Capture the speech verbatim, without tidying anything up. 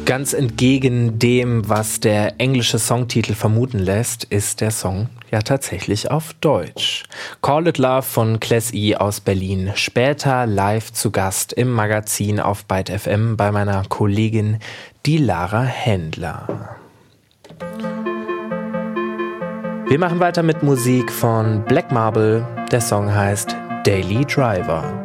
Ganz entgegen dem, was der englische Songtitel vermuten lässt, ist der Song ja tatsächlich auf Deutsch. Call It Love von Class E aus Berlin. Später live zu Gast im Magazin auf Byte F M bei meiner Kollegin, die Lara Händler. Wir machen weiter mit Musik von Black Marble. Der Song heißt Daily Driver.